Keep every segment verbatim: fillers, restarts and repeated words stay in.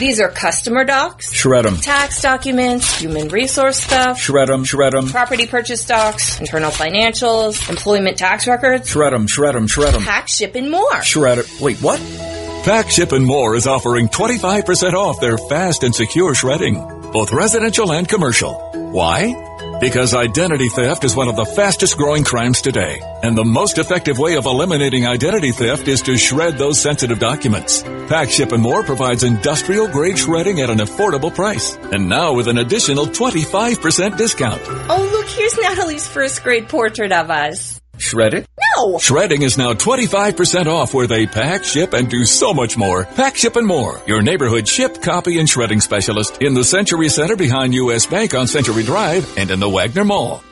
These are customer docs. Shred 'em. Tax documents, human resource stuff. Shred 'em, shred 'em. Property purchase docs, internal financials, employment tax records. Shred 'em, shred 'em, shred 'em. Pack, ship, and more. Shred it. Wait, what? Pack, Ship, and More is offering twenty-five percent off their fast and secure shredding, both residential and commercial. Why? Because identity theft is one of the fastest growing crimes today, and the most effective way of eliminating identity theft is to shred those sensitive documents. Pack, Ship, and More provides industrial-grade shredding at an affordable price, and now with an additional twenty-five percent discount. Oh, look, here's Natalie's first grade portrait of us. Shred it? No! Shredding is now twenty-five percent off where they pack, ship, and do so much more. Pack, Ship, and More, your neighborhood ship, copy, and shredding specialist in the Century Center behind U S Bank on Century Drive and in the Wagner Mall.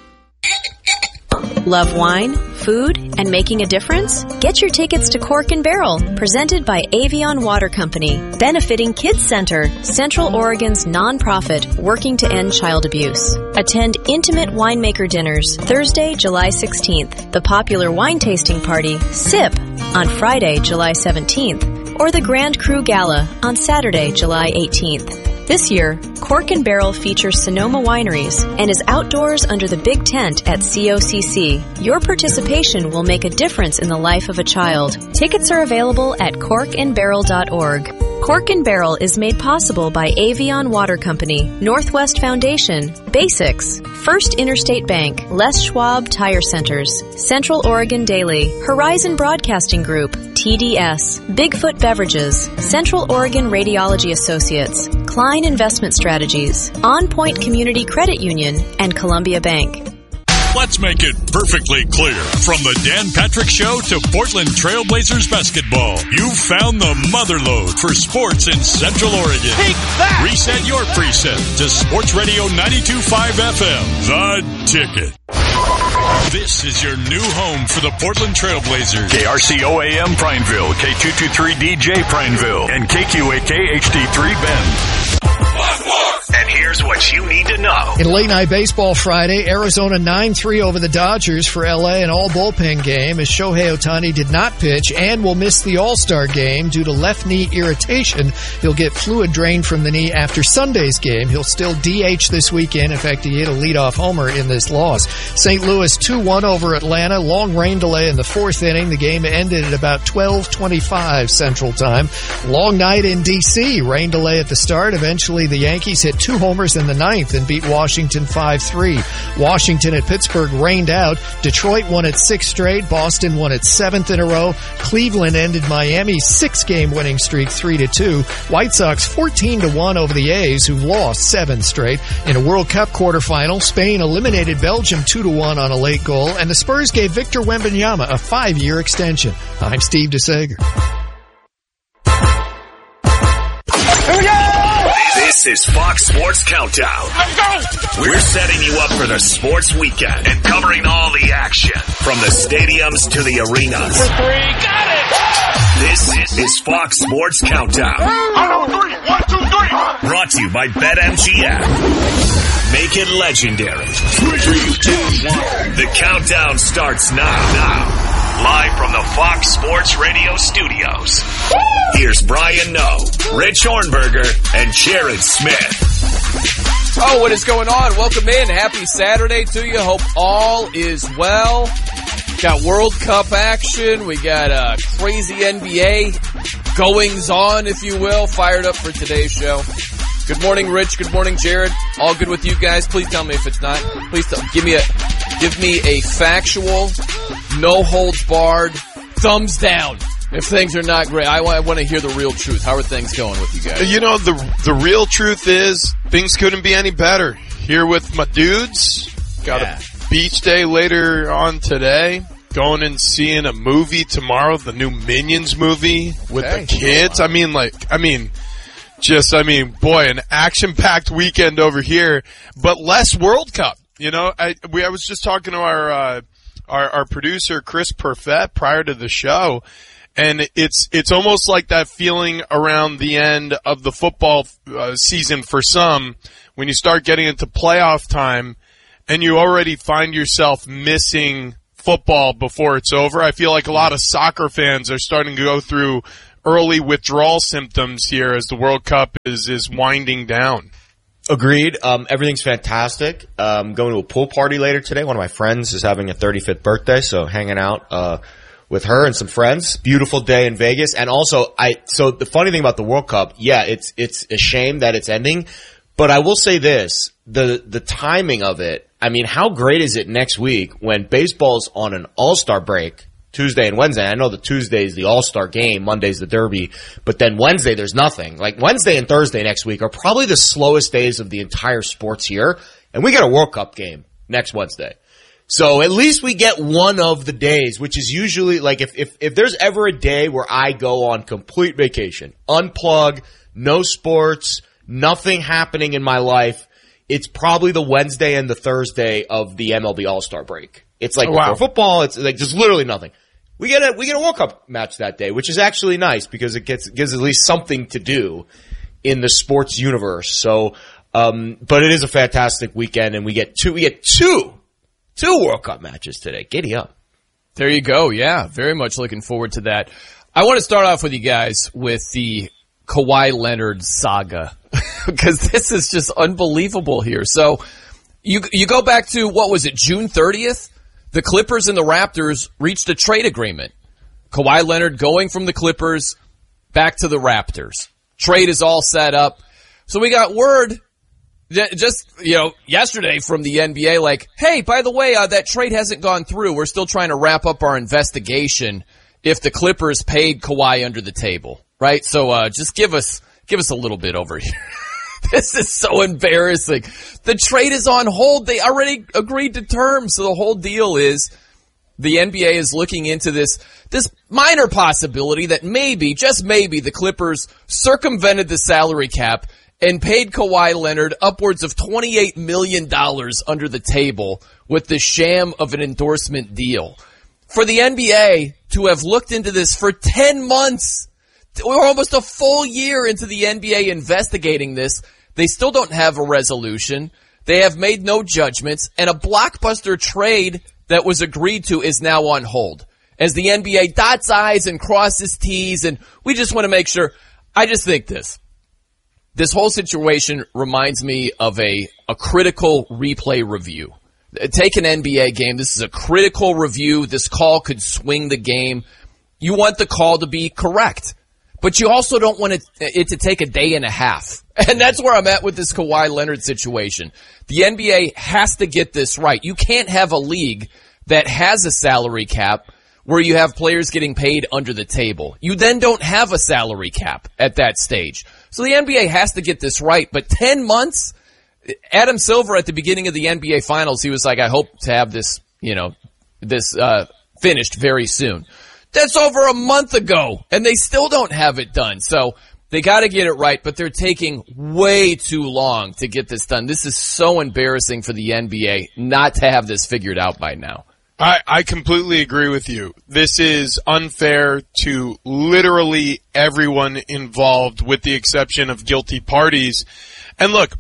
Love wine, food, and making a difference? Get your tickets to Cork and Barrel, presented by Avion Water Company, benefiting Kids Center, Central Oregon's nonprofit working to end child abuse. Attend intimate winemaker dinners Thursday, July sixteenth, the popular wine tasting party, SIP, on Friday, July seventeenth, or the Grand Cru Gala on Saturday, July eighteenth. This year, Cork and Barrel features Sonoma Wineries and is outdoors under the big tent at C O C C. Your participation will make a difference in the life of a child. Tickets are available at cork and barrel dot org. Cork and Barrel is made possible by Avion Water Company, Northwest Foundation, Basics, First Interstate Bank, Les Schwab Tire Centers, Central Oregon Daily, Horizon Broadcasting Group, T D S, Bigfoot Beverages, Central Oregon Radiology Associates, Klein Investment Strategies, On Point Community Credit Union, and Columbia Bank. Let's make it perfectly clear. From the Dan Patrick Show to Portland Trailblazers basketball, you've found the motherlode for sports in Central Oregon. Take that! Reset your preset to Sports Radio ninety-two point five F M, The Ticket. This is your new home for the Portland Trailblazers. K R C O A M Prineville, K two twenty-three D J Prineville, and K Q A K H D three Bend. And here's what you need to know. In late night baseball Friday, Arizona nine three over the Dodgers for L A, an all-bullpen game as Shohei Ohtani did not pitch and will miss the All-Star game due to left knee irritation. He'll get fluid drained from the knee after Sunday's game. He'll still D H this weekend. In fact, he hit a leadoff homer in this loss. Saint Louis two one over Atlanta. Long rain delay in the fourth inning. The game ended at about twelve twenty-five Central Time. Long night in D C Rain delay at the start. Eventually, the Yankees hit two homers in the ninth and beat Washington five three. Washington at Pittsburgh rained out. Detroit won its sixth straight. Boston won its seventh in a row. Cleveland ended Miami's six-game winning streak three to two. White Sox fourteen to one over the A's, who've lost seven straight. In a World Cup quarterfinal, Spain eliminated Belgium two to one on a late goal, and the Spurs gave Victor Wembanyama a five-year extension. I'm Steve DeSager. Here we go! This is Fox Sports Countdown. Let's go! We're setting you up for the sports weekend and covering all the action from the stadiums to the arenas. For three, got it! This is Fox Sports Countdown. On three, one, two, three. Brought to you by BetMGM. Make it legendary. Three, two, one. The countdown starts now. Now. Live from the Fox Sports Radio studios. Here's Brian Noe, Rich Hornberger, and Jared Smith. Oh, what is going on? Welcome in. Happy Saturday to you. Hope all is well. Got World Cup action. We got uh, crazy N B A goings on, if you will. Fired up for today's show. Good morning, Rich. Good morning, Jared. All good with you guys? Please tell me if it's not. Please tell, give me a give me a factual, no holds barred, thumbs down if things are not great. I want, I want to hear the real truth. How are things going with you guys? You know, the the real truth is things couldn't be any better. Here with my dudes. Got yeah. a beach day later on today. Going and seeing a movie tomorrow, the new Minions movie with okay. the kids. I mean, like, I mean... Just, I mean, boy, an action-packed weekend over here, but less World Cup. You know, I we I was just talking to our uh, our, our producer Chris Perfett prior to the show, and it's it's almost like that feeling around the end of the football uh, season for some when you start getting into playoff time, and you already find yourself missing football before it's over. I feel like a lot of soccer fans are starting to go through early withdrawal symptoms here as the World Cup is, is winding down. Agreed. Um, everything's fantastic. Um, going to a pool party later today. One of my friends is having a thirty-fifth birthday, so hanging out uh, with her and some friends. Beautiful day in Vegas. And also, I so the funny thing about the World Cup, yeah, it's it's a shame that it's ending, but I will say this, the the timing of it, I mean, how great is it next week when baseball's on an all-star break? Tuesday and Wednesday. I know that Tuesday is the All-Star game, Monday's the Derby, but then Wednesday there's nothing. Like Wednesday and Thursday next week are probably the slowest days of the entire sports year, and we get a World Cup game next Wednesday. So at least we get one of the days, which is usually like if if if there's ever a day where I go on complete vacation, unplug, no sports, nothing happening in my life, it's probably the Wednesday and the Thursday of the M L B All-Star break. It's like oh, wow. before football, it's like just literally nothing. We get a we get a World Cup match that day, which is actually nice because it gets gives at least something to do in the sports universe. So, um, but it is a fantastic weekend, and we get two we get two two World Cup matches today. Giddy up! There you go. Yeah, very much looking forward to that. I want to start off with you guys with the Kawhi Leonard saga because this is just unbelievable here. So, you you go back to what was it, June thirtieth? The Clippers and the Raptors reached a trade agreement. Kawhi Leonard going from the Clippers back to the Raptors. Trade is all set up. So we got word just, you know, yesterday from the N B A like, hey, by the way, uh, that trade hasn't gone through. We're still trying to wrap up our investigation if the Clippers paid Kawhi under the table, right? So uh, just give us give us a little bit over here. This is so embarrassing. The trade is on hold. They already agreed to terms. So the whole deal is the N B A is looking into this, this minor possibility that maybe, just maybe, the Clippers circumvented the salary cap and paid Kawhi Leonard upwards of twenty-eight million dollars under the table with the sham of an endorsement deal. For the N B A to have looked into this for ten months, we're almost a full year into the N B A investigating this. They still don't have a resolution. They have made no judgments. And a blockbuster trade that was agreed to is now on hold. As the N B A dots I's and crosses T's, and we just want to make sure. I just think this. This whole situation reminds me of a, a critical replay review. Take an N B A game. This is a critical review. This call could swing the game. You want the call to be correct. But you also don't want it, it to take a day and a half. And that's where I'm at with this Kawhi Leonard situation. The N B A has to get this right. You can't have a league that has a salary cap where you have players getting paid under the table. You then don't have a salary cap at that stage. So the N B A has to get this right. But ten months, Adam Silver at the beginning of the N B A Finals, he was like, I hope to have this, you know, this uh finished very soon. That's over a month ago, and they still don't have it done. So they got to get it right, but they're taking way too long to get this done. This is so embarrassing for the N B A not to have this figured out by now. I, I completely agree with you. This is unfair to literally everyone involved with the exception of guilty parties. And look,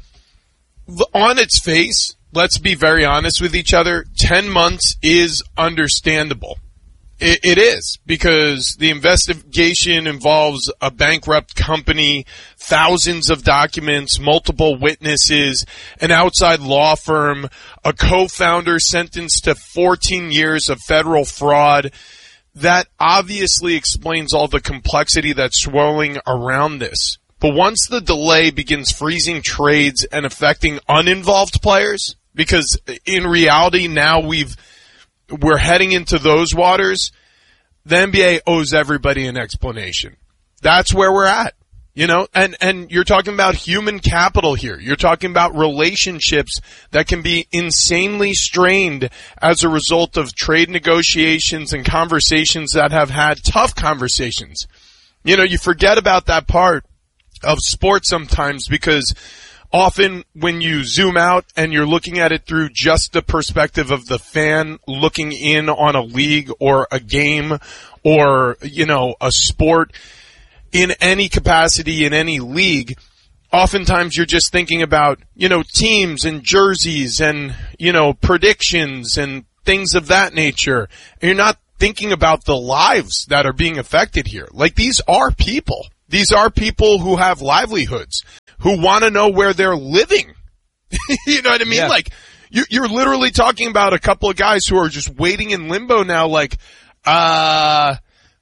on its face, let's be very honest with each other, ten months is understandable. It, it is, because the investigation involves a bankrupt company, thousands of documents, multiple witnesses, an outside law firm, a co-founder sentenced to fourteen years of federal fraud. That obviously explains all the complexity that's swirling around this. But once the delay begins freezing trades and affecting uninvolved players, because in reality now we've we're heading into those waters, the N B A owes everybody an explanation. That's where we're at. You know, and, and you're talking about human capital here. You're talking about relationships that can be insanely strained as a result of trade negotiations and conversations that have had tough conversations. You know, you forget about that part of sports sometimes because often when you zoom out and you're looking at it through just the perspective of the fan looking in on a league or a game or, you know, a sport in any capacity in any league, oftentimes you're just thinking about, you know, teams and jerseys and, you know, predictions and things of that nature. And you're not thinking about the lives that are being affected here. Like, these are people. These are people who have livelihoods, who want to know where they're living. You know what I mean? Yeah. Like, you, you're literally talking about a couple of guys who are just waiting in limbo now, like, uh,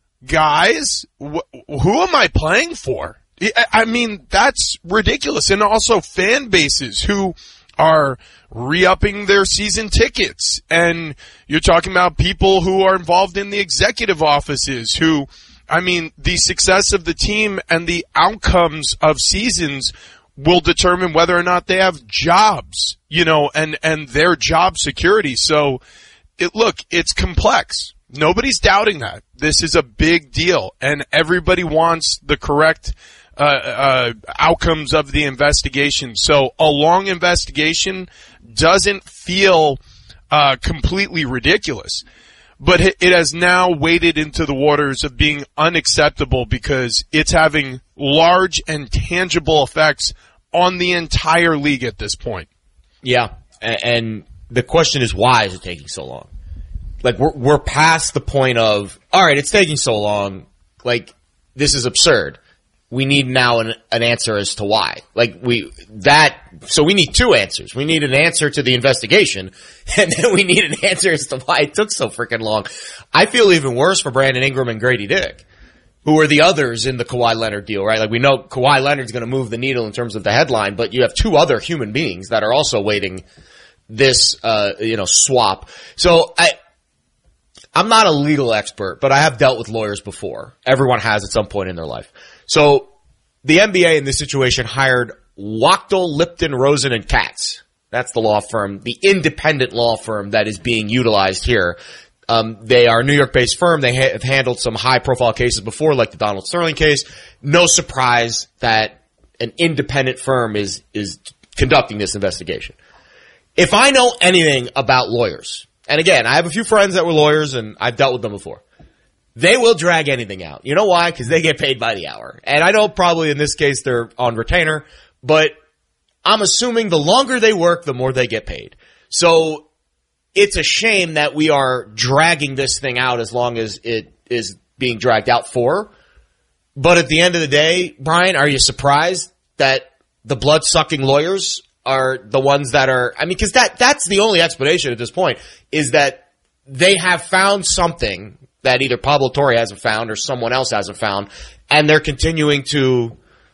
guys, wh- who am I playing for? I, I mean, that's ridiculous. And also fan bases who are re-upping their season tickets. And you're talking about people who are involved in the executive offices who, I mean, the success of the team and the outcomes of seasons will determine whether or not they have jobs, you know, and, and their job security. So, it, look, it's complex. Nobody's doubting that. This is a big deal, and everybody wants the correct uh, uh outcomes of the investigation. So a long investigation doesn't feel uh completely ridiculous, but it has now waded into the waters of being unacceptable because it's having large and tangible effects on the entire league at this point. Yeah, and the question is, why is it taking so long? Like, we're we're past the point of, all right, it's taking so long. Like, this is absurd. We need now an, an answer as to why. Like, we, that, so we need two answers. We need an answer to the investigation, and then we need an answer as to why it took so freaking long. I feel even worse for Brandon Ingram and Grady Dick, who are the others in the Kawhi Leonard deal, right? Like, we know Kawhi Leonard's going to move the needle in terms of the headline, but you have two other human beings that are also waiting this, uh, you know, swap. So I, I'm not a legal expert, but I have dealt with lawyers before. Everyone has at some point in their life. So the N B A in this situation hired Wachtel, Lipton, Rosen, and Katz. That's the law firm, the independent law firm that is being utilized here. Um, they are a New York-based firm. They ha- have handled some high-profile cases before, like the Donald Sterling case. No surprise that an independent firm is is conducting this investigation. If I know anything about lawyers, and again, I have a few friends that were lawyers, and I've dealt with them before. They will drag anything out. You know why? Because they get paid by the hour. And I know probably in this case they're on retainer, but I'm assuming the longer they work, the more they get paid. So it's a shame that we are dragging this thing out as long as it is being dragged out for. But at the end of the day, Brian, are you surprised that the blood-sucking lawyers are the ones that are, I mean, because that, that's the only explanation at this point, is that they have found something that either Pablo Torre hasn't found or someone else hasn't found, and they're continuing to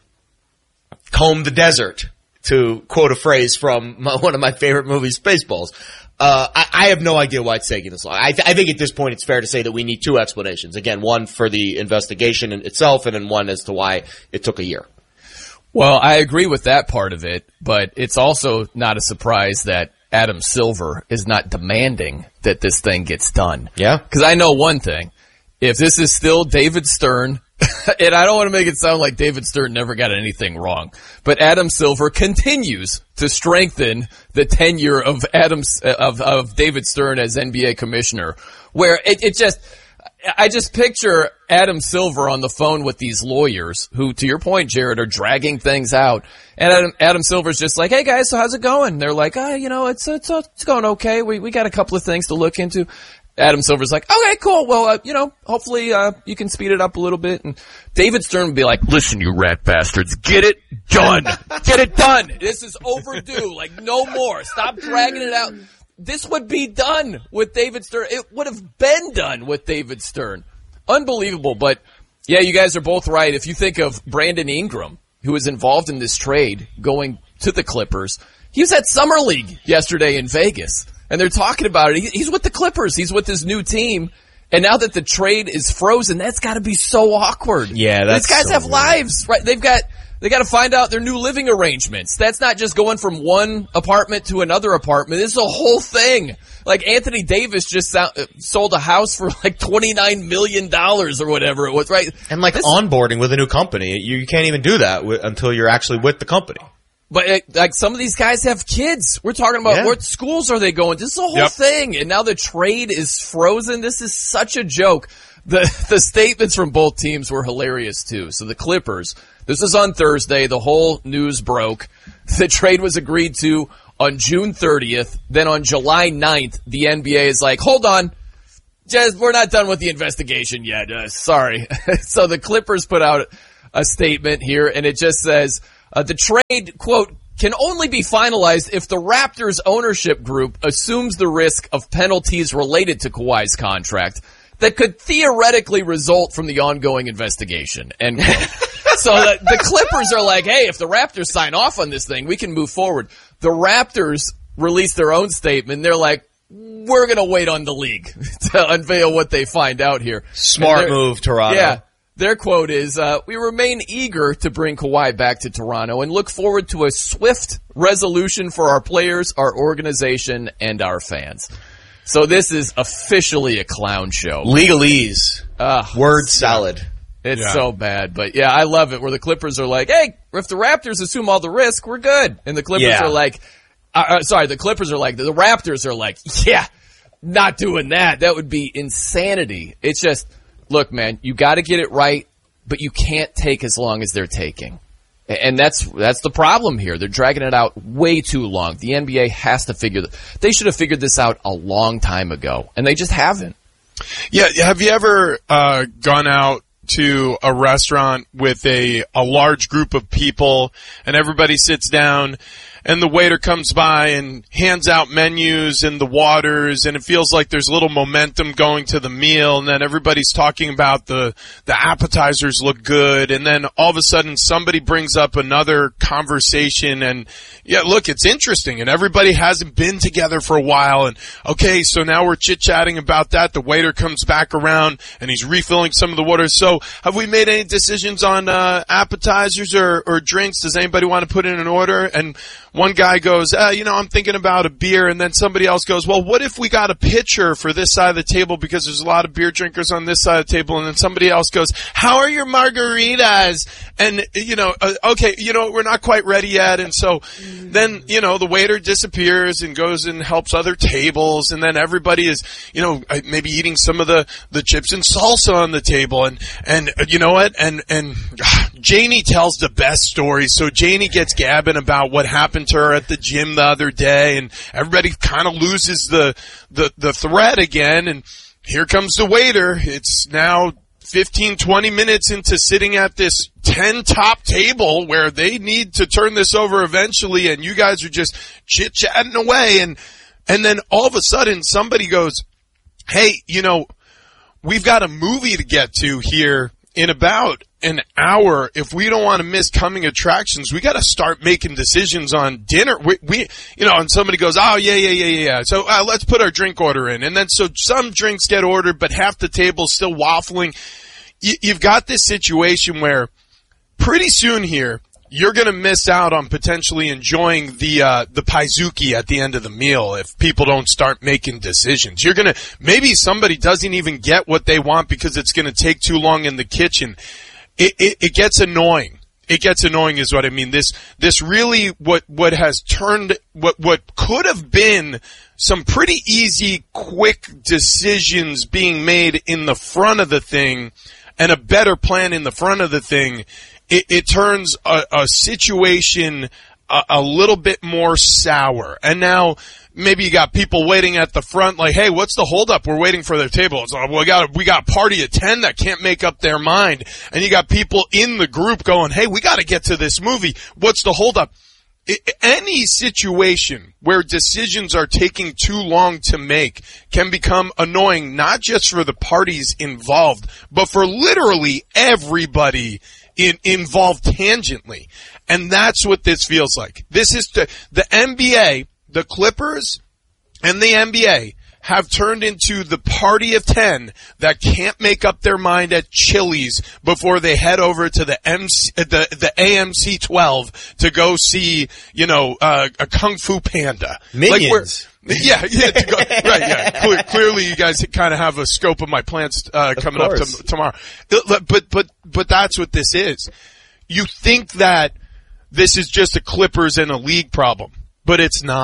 comb the desert, to quote a phrase from my, one of my favorite movies, Spaceballs. Uh, I, I have no idea why it's taking this long. I, th- I think at this point it's fair to say that we need two explanations. Again, one for the investigation in itself, and then one as to why it took a year. Well, I agree with that part of it, but it's also not a surprise that Adam Silver is not demanding that this thing gets done. Yeah. Because I know one thing. If this is still David Stern, and I don't want to make it sound like David Stern never got anything wrong, but Adam Silver continues to strengthen the tenure of Adam, of, of David Stern as N B A commissioner, where it, it just, I just picture Adam Silver on the phone with these lawyers who, to your point, Jared, are dragging things out. And Adam, Adam Silver's just like, hey guys, so how's it going? They're like, ah, oh, you know, it's, it's, it's going okay. We, we got a couple of things to look into. Adam Silver's like, okay, cool. Well, uh, you know, hopefully, uh, you can speed it up a little bit. And David Stern would be like, listen, you rat bastards, get it done. Get it done. This is overdue. Like, no more. Stop dragging it out. This would be done with David Stern. It would have been done with David Stern. Unbelievable. But yeah, you guys are both right. If you think of Brandon Ingram, who was involved in this trade going to the Clippers, he was at Summer League yesterday in Vegas. And they're talking about it. He's with the Clippers. He's with his new team. And now that the trade is frozen, that's got to be so awkward. Yeah, that's These guys so have weird. lives, right? They've got they got to find out their new living arrangements. That's not just going from one apartment to another apartment. This is a whole thing. Like Anthony Davis just sold a house for like twenty-nine million dollars or whatever it was, right? And like this, onboarding with a new company, you, you can't even do that w- until you're actually with the company. But uh, like some of these guys have kids. We're talking about yeah. what schools are they going? This is a whole yep. thing. And now the trade is frozen. This is such a joke. The the statements from both teams were hilarious too. So the Clippers, this is on Thursday. The whole news broke. The trade was agreed to on June thirtieth. Then on July ninth, the N B A is like, hold on. just we're not done with the investigation yet. Uh, sorry. So the Clippers put out a statement here, and it just says uh, the trade, quote, can only be finalized if the Raptors ownership group assumes the risk of penalties related to Kawhi's contract that could theoretically result from the ongoing investigation. And so the, the Clippers are like, hey, if the Raptors sign off on this thing, we can move forward. The Raptors released their own statement. They're like, we're going to wait on the league to unveil what they find out here. Smart move, Toronto. Yeah. Their quote is, uh, we remain eager to bring Kawhi back to Toronto and look forward to a swift resolution for our players, our organization, and our fans. So this is officially a clown show. Legalese. Uh, Word salad. It's Yeah. so bad. But yeah, I love it where the Clippers are like, hey, if the Raptors assume all the risk, we're good. And the Clippers Yeah. are like, uh, uh, sorry, the Clippers are like, the Raptors are like, yeah, not doing that. That would be insanity. It's just, look, man, you got to get it right, but you can't take as long as they're taking. And that's that's the problem here. They're dragging it out way too long. The N B A has to figure that. They should have figured this out a long time ago, and they just haven't. Yeah, have you ever uh, gone out to a restaurant with a, a large group of people and everybody sits down and the waiter comes by and hands out menus and the waters, and it feels like there's a little momentum going to the meal, and then everybody's talking about the the appetizers look good, and then all of a sudden somebody brings up another conversation, and yeah, look, it's interesting, and everybody hasn't been together for a while, and okay, so now we're chit-chatting about that. The waiter comes back around and he's refilling some of the water. So have we made any decisions on uh appetizers or, or drinks? Does anybody want to put in an order? And one guy goes, uh, you know, I'm thinking about a beer. And then somebody else goes, well, what if we got a pitcher for this side of the table because there's a lot of beer drinkers on this side of the table? And then somebody else goes, how are your margaritas? And, you know, uh, okay, you know, we're not quite ready yet. And so then, you know, the waiter disappears and goes and helps other tables. And then everybody is, you know, maybe eating some of the, the chips and salsa on the table. And, and uh, you know what? And, and uh, Janie tells the best stories. So Janie gets gabbing about what happened to her at the gym the other day, and everybody kind of loses the, the, the thread again. And here comes the waiter. It's now fifteen, twenty minutes into sitting at this ten top table where they need to turn this over eventually, and you guys are just chit chatting away. And, and then all of a sudden somebody goes, hey, you know, we've got a movie to get to here in about an hour. If we don't want to miss coming attractions, we got to start making decisions on dinner. We, we, you know, and somebody goes, oh, yeah, yeah, yeah, yeah. So uh, let's put our drink order in. And then so some drinks get ordered, but half the table's still waffling. You, you've got this situation where pretty soon here, you're going to miss out on potentially enjoying the uh the paizuki at the end of the meal if people don't start making decisions. You're going to, maybe somebody doesn't even get what they want because it's going to take too long in the kitchen. It, it it gets annoying. It gets annoying is what I mean. This this really what what has turned what what could have been some pretty easy, quick decisions being made in the front of the thing and a better plan in the front of the thing. It, it turns a, a situation a, a little bit more sour. And now maybe you got people waiting at the front like, hey, what's the holdup? We're waiting for their table. It's like, well, we got, we got a party of ten that can't make up their mind. And you got people in the group going, hey, we got to get to this movie. What's the holdup? It, any situation where decisions are taking too long to make can become annoying, not just for the parties involved, but for literally everybody in, involved tangentially. And that's what this feels like. This is the, the N B A, the Clippers and the N B A have turned into the party of ten that can't make up their mind at Chili's before they head over to the M C, the, the A M C twelve to go see, you know, uh, a Kung Fu Panda. Minions. Like yeah, yeah, to go, right, yeah. Cle- clearly you guys kind of have a scope of my plans, uh, coming up to, tomorrow. But, but, but that's what this is. You think that this is just a Clippers and a league problem, but it's not.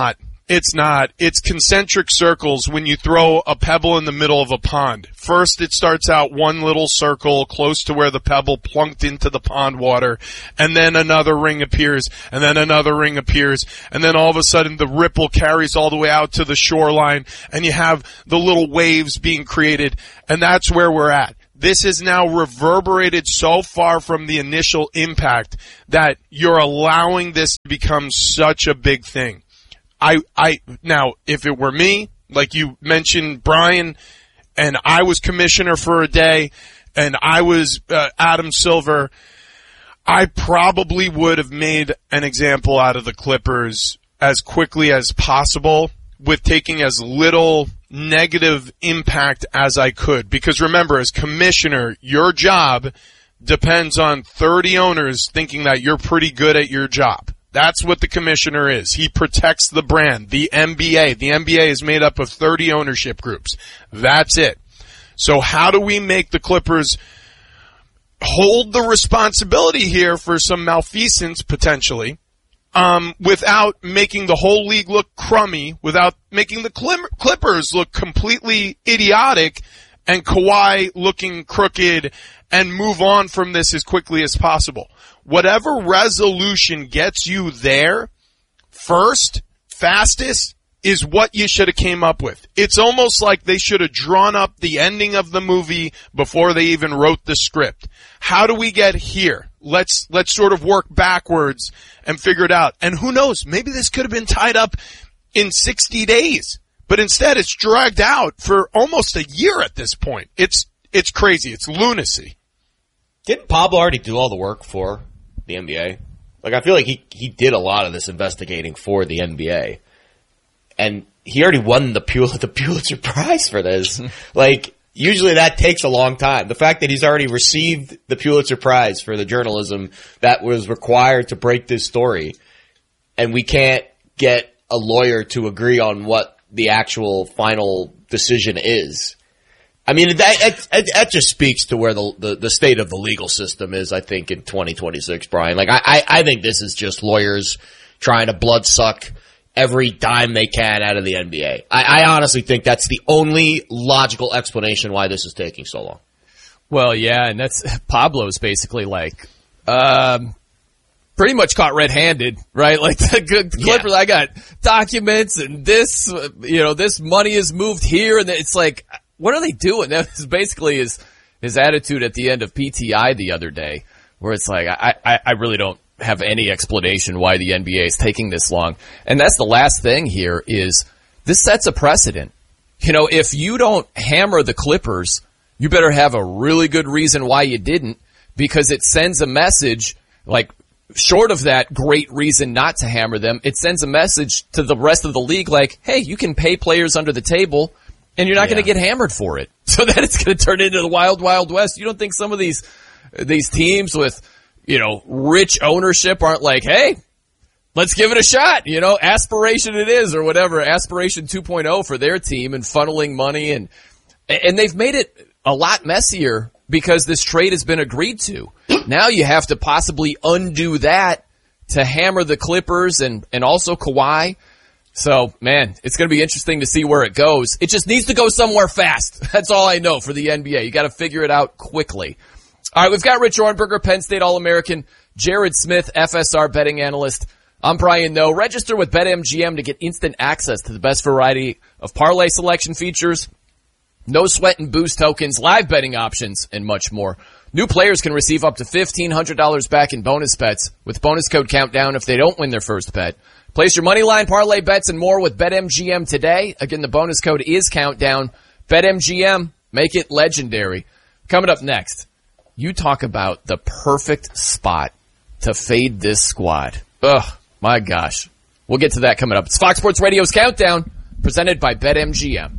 It's not. It's concentric circles when you throw a pebble in the middle of a pond. First, it starts out one little circle close to where the pebble plunked into the pond water, and then another ring appears, and then another ring appears, and then all of a sudden the ripple carries all the way out to the shoreline, and you have the little waves being created, and that's where we're at. This is now reverberated so far from the initial impact that you're allowing this to become such a big thing. I, I, now, if it were me, like you mentioned, Brian, and I was commissioner for a day, and I was uh, Adam Silver, I probably would have made an example out of the Clippers as quickly as possible with taking as little negative impact as I could. Because remember, as commissioner, your job depends on thirty owners thinking that you're pretty good at your job. That's what the commissioner is. He protects the brand, the N B A. The N B A is made up of thirty ownership groups. That's it. So how do we make the Clippers hold the responsibility here for some malfeasance potentially, um, without making the whole league look crummy, without making the Clippers look completely idiotic and Kawhi looking crooked, and move on from this as quickly as possible? Whatever resolution gets you there first, fastest, is what you should have came up with. It's almost like they should have drawn up the ending of the movie before they even wrote the script. How do we get here? Let's, let's sort of work backwards and figure it out. And who knows, maybe this could have been tied up in sixty days, but instead it's dragged out for almost a year at this point. It's, it's crazy. It's lunacy. Didn't Pablo already do all the work for the N B A? Like, I feel like he, he did a lot of this investigating for the N B A. And he already won the Pul- the Pulitzer Prize for this. Like, usually that takes a long time. The fact that he's already received the Pulitzer Prize for the journalism that was required to break this story, and we can't get a lawyer to agree on what the actual final decision is. I mean, that, that, that just speaks to where the, the, the state of the legal system is, I think, in twenty twenty-six, Brian. Like, I, I, I think this is just lawyers trying to bloodsuck every dime they can out of the N B A. I, I honestly think that's the only logical explanation why this is taking so long. Well, yeah, and that's Pablo's basically like, um, pretty much caught red-handed, right? Like the Clippers, yeah. I got documents and this, you know, this money is moved here, and it's like, what are they doing? That was basically his his attitude at the end of P T I the other day, where it's like, I, I, I really don't have any explanation why the N B A is taking this long. And that's the last thing here is this sets a precedent. You know, if you don't hammer the Clippers, you better have a really good reason why you didn't, because it sends a message, like, short of that great reason not to hammer them, it sends a message to the rest of the league like, hey, you can pay players under the table, and you're not yeah. going to get hammered for it. So that it's going to turn into the wild, wild west. You don't think some of these these teams with, you know, rich ownership aren't like, hey, let's give it a shot. You know, aspiration it is, or whatever, aspiration two point oh for their team, and funneling money. And and they've made it a lot messier because this trade has been agreed to. Now you have to possibly undo that to hammer the Clippers and, and also Kawhi. So, man, it's going to be interesting to see where it goes. It just needs to go somewhere fast. That's all I know for the N B A. You got to figure it out quickly. All right, we've got Rich Ornberger, Penn State All-American, Jared Smith, F S R betting analyst. I'm Brian Noe. Register with BetMGM to get instant access to the best variety of parlay selection features, no sweat and boost tokens, live betting options, and much more. New players can receive up to fifteen hundred dollars back in bonus bets with bonus code Countdown if they don't win their first bet. Place your money line, parlay bets, and more with BetMGM today. Again, the bonus code is Countdown. BetMGM, make it legendary. Coming up next, you talk about the perfect spot to fade this squad. Ugh, my gosh. We'll get to that coming up. It's Fox Sports Radio's Countdown, presented by BetMGM.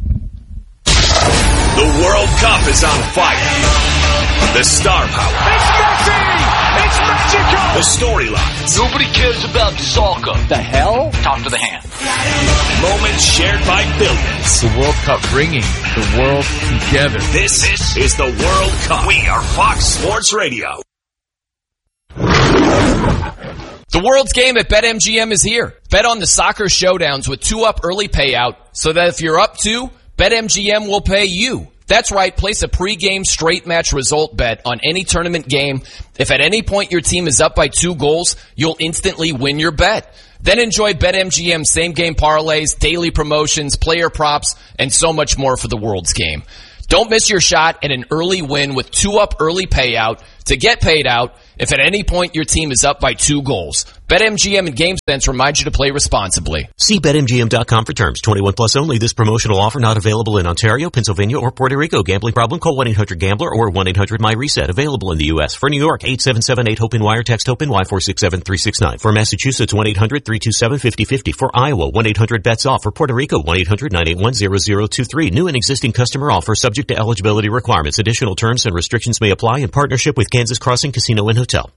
The World Cup is on fire. The star power. It's Messi! It's Mexico! The storylines. Nobody cares about soccer. The hell? Talk to the hand. Moments shared by billions. The World Cup bringing the world together. This, this is the World Cup. We are Fox Sports Radio. The World's Game at BetMGM is here. Bet on the soccer showdowns with two-up early payout so that if you're up two, BetMGM will pay you. That's right, place a pregame straight match result bet on any tournament game. If at any point your team is up by two goals, you'll instantly win your bet. Then enjoy BetMGM same-game parlays, daily promotions, player props, and so much more for the World's Game. Don't miss your shot at an early win with two-up early payout to get paid out if at any point your team is up by two goals. BetMGM and GameSense remind you to play responsibly. See Bet M G M dot com for terms. twenty-one plus only. This promotional offer not available in Ontario, Pennsylvania, or Puerto Rico. Gambling problem? Call one eight hundred gambler or one eight hundred my reset. Available in the U S. For New York, eight seven seven eight hope wire. Text HOPE-NY four six seven three six nine. For Massachusetts, one eight hundred three two seven five zero five zero. For Iowa, one eight hundred bets off. For Puerto Rico, one eight hundred nine eight one zero zero two three. New and existing customer offer subject to eligibility requirements. Additional terms and restrictions may apply in partnership with Kansas Crossing Casino and Hotel.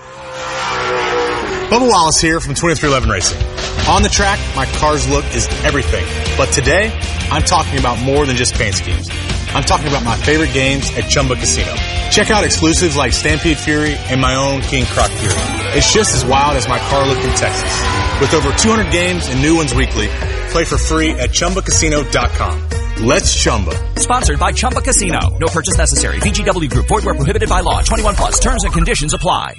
Bubba Wallace here from twenty-three eleven Racing. On the track, my car's look is everything. But today, I'm talking about more than just paint schemes. I'm talking about my favorite games at Chumba Casino. Check out exclusives like Stampede Fury and my own King Croc Fury. It's just as wild as my car look in Texas. With over two hundred games and new ones weekly, play for free at Chumba Casino dot com. Let's Chumba. Sponsored by Chumba Casino. No purchase necessary. V G W Group. Void where prohibited by law. twenty-one plus. Terms and conditions apply.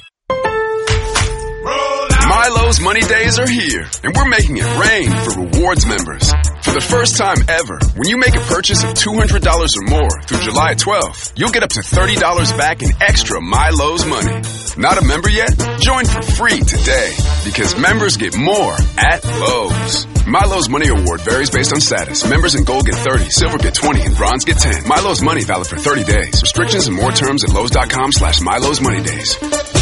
Milo's Money Days are here, and we're making it rain for rewards members. For the first time ever, when you make a purchase of two hundred dollars or more through July twelfth, you'll get up to thirty dollars back in extra Milo's money. Not a member yet? Join for free today, because members get more at Lowe's. Milo's Money Award varies based on status. Members in Gold get thirty, Silver get twenty, and Bronze get ten. Milo's Money valid for thirty days. Restrictions and more terms at Lowe's.com slash Milo's Money Days.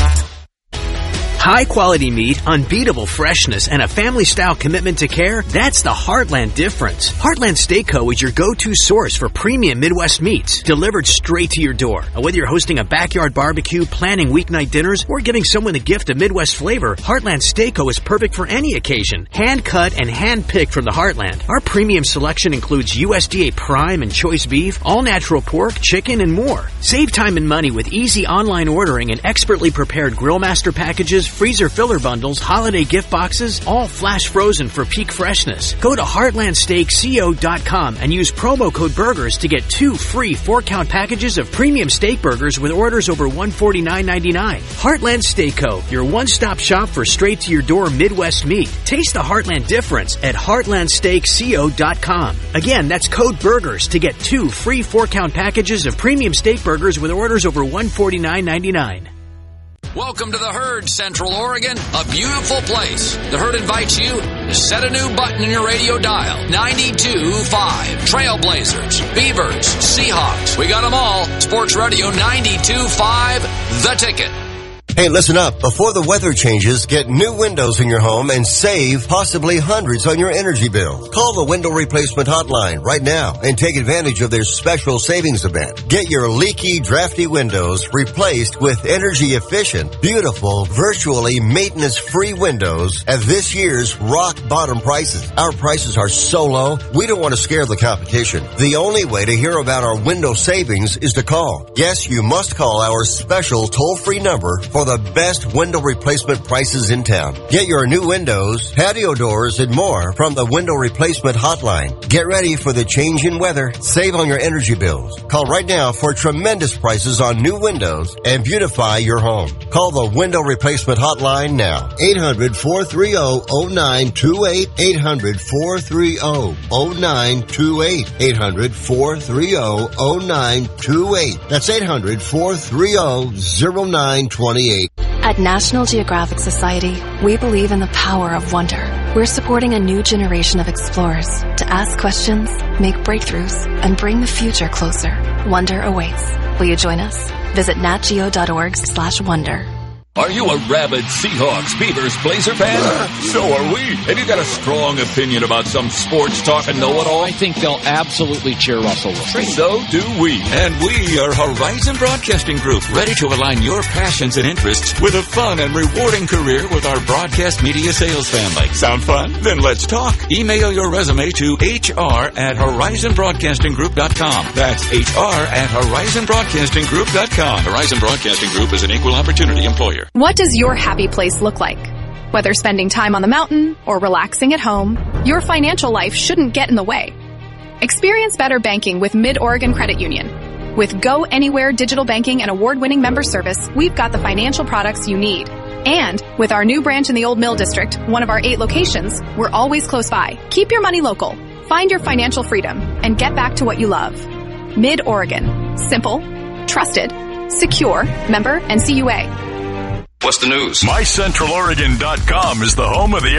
High quality meat, unbeatable freshness, and a family-style commitment to care, that's the Heartland difference. Heartland Steak Co. is your go-to source for premium Midwest meats, delivered straight to your door. And whether you're hosting a backyard barbecue, planning weeknight dinners, or giving someone a gift of Midwest flavor, Heartland Steak Co. is perfect for any occasion. Hand-cut and hand-picked from the Heartland. Our premium selection includes U S D A Prime and Choice Beef, all-natural pork, chicken, and more. Save time and money with easy online ordering and expertly prepared Grillmaster packages, freezer filler bundles, holiday gift boxes, all flash frozen for peak freshness. Go to heartland steak co dot com and use promo code BURGERS to get two free four-count packages of premium steak burgers with orders over one hundred forty-nine ninety-nine. Heartland Steak Co., your one-stop shop for straight-to-your-door Midwest meat. Taste the Heartland difference at heartland steak co dot com. Again, that's code BURGERS to get two free four-count packages of premium steak burgers with orders over one hundred forty-nine ninety-nine. Welcome to the Herd, Central Oregon, a beautiful place. The Herd invites you to set a new button in your radio dial. ninety-two point five. Trailblazers, Beavers, Seahawks. We got them all. Sports Radio ninety-two point five, The Ticket. Hey, listen up. Before the weather changes, get new windows in your home and save possibly hundreds on your energy bill. Call the Window Replacement Hotline right now and take advantage of their special savings event. Get your leaky, drafty windows replaced with energy-efficient, beautiful, virtually maintenance-free windows at this year's rock-bottom prices. Our prices are so low, we don't want to scare the competition. The only way to hear about our window savings is to call. Yes, you must call our special toll-free number for the best window replacement prices in town. Get your new windows, patio doors, and more from the Window Replacement Hotline. Get ready for the change in weather. Save on your energy bills. Call right now for tremendous prices on new windows and beautify your home. Call the Window Replacement Hotline now. eight hundred, four three zero, zero nine two eight. eight hundred, four three zero, zero nine two eight. eight hundred, four three zero, zero nine two eight. That's eight hundred, four three zero, zero nine two eight. At National Geographic Society, we believe in the power of wonder. We're supporting a new generation of explorers to ask questions, make breakthroughs, and bring the future closer. Wonder awaits. Will you join us? Visit natgeo.org slash wonder. Are you a rabid Seahawks, Beavers, Blazer fan? So are we. Have you got a strong opinion about some sports talk and know-it-all? I think they'll absolutely cheer Russell Wilson. So do we. And we are Horizon Broadcasting Group, ready to align your passions and interests with a fun and rewarding career with our broadcast media sales family. Sound fun? Then let's talk. Email your resume to H R at horizon broadcasting group dot com. That's H R at horizon broadcasting group dot com. Horizon Broadcasting Group is an equal opportunity employer. What does your happy place look like? Whether spending time on the mountain or relaxing at home, your financial life shouldn't get in the way. Experience better banking with Mid-Oregon Credit Union. With Go Anywhere digital banking and award-winning member service, we've got the financial products you need. And with our new branch in the Old Mill District, one of our eight locations, we're always close by. Keep your money local. Find your financial freedom and get back to what you love. Mid-Oregon. Simple, trusted, secure, member N C U A. What's the news? My Central Oregon dot com is the home of the